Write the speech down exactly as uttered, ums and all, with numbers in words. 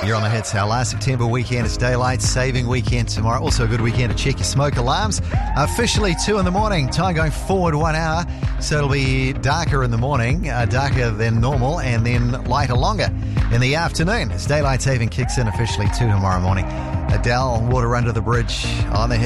You're on the Hits. Our last September weekend is daylight saving weekend tomorrow. Also a good weekend to check your smoke alarms. Officially two in the morning. Time going forward one hour. So it'll be darker in the morning, uh, darker than normal, and then lighter longer in the afternoon. As daylight saving kicks in officially two tomorrow morning. Adele, water under the bridge on the